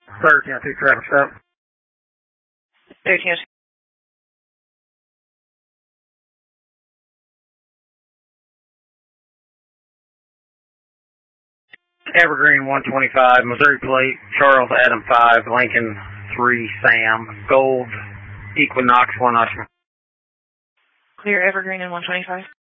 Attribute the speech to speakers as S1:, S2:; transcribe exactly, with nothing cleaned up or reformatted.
S1: thirteen oh two traffic stop.
S2: thirteen oh two.
S1: Evergreen one twenty-five, Missouri plate, Charles Adam five, Lincoln three, Sam, Gold, Equinox one Oscar.
S2: Clear Evergreen and one twenty-five.